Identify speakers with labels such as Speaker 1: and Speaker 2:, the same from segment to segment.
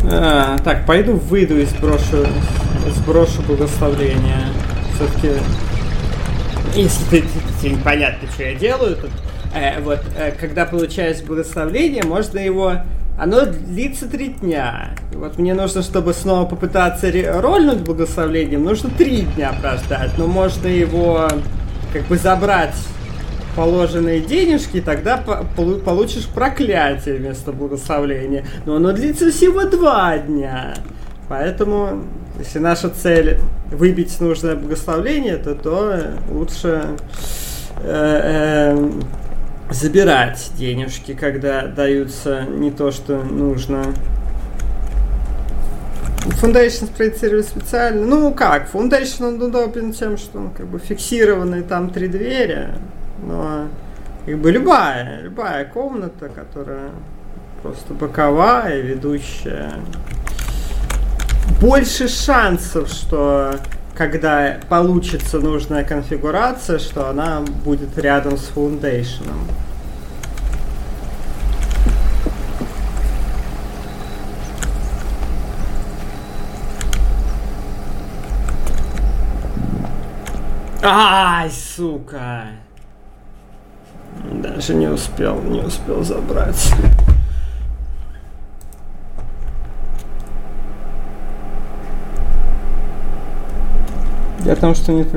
Speaker 1: Так, пойду выйду и сброшу благословление. Все-таки, если ты непонятно, что я делаю, то когда получается благословление, можно его... Оно длится 3 дня. Вот мне нужно, чтобы снова попытаться рольнуть благословением, нужно 3 дня прождать. Но можно его как бы забрать положенные денежки, тогда получишь проклятие вместо благословения. Но оно длится всего 2 дня. Поэтому, если наша цель выбить нужное благословение, то лучше забирать денежки, когда даются не то, что нужно. Foundation спроецировали специально. Ну как, Foundation он удобен тем, что он как бы фиксированный, там 3 двери. Но как бы любая комната, которая просто боковая, ведущая, больше шансов, что когда получится нужная конфигурация, что она будет рядом с Foundation. Ай, сука! Даже не успел забрать. Для того, что не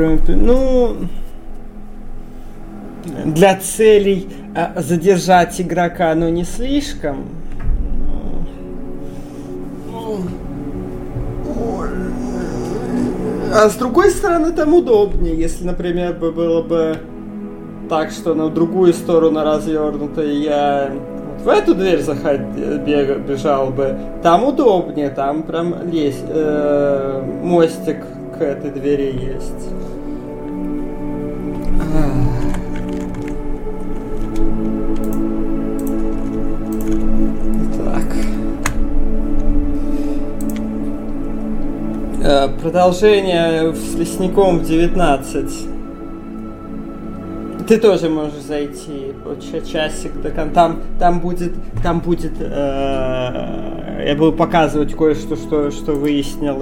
Speaker 1: для целей задержать игрока, но не слишком. А с другой стороны, там удобнее, если, например, было бы так, что на другую сторону развернуто, и я в эту дверь бежал бы, там удобнее, там прям мостик к этой двери есть. Так. Продолжение с лесником в 19. Ты тоже можешь зайти часик до конца. Там будет я буду показывать кое-что, что выяснил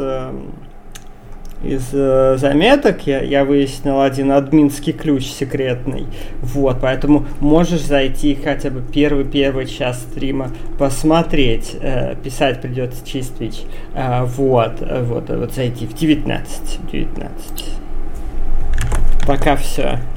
Speaker 1: из заметок. Я выяснил один админский ключ секретный. Вот, поэтому можешь зайти хотя бы первый час стрима посмотреть. Писать придется через Twitch. Вот зайти в 19. Пока все.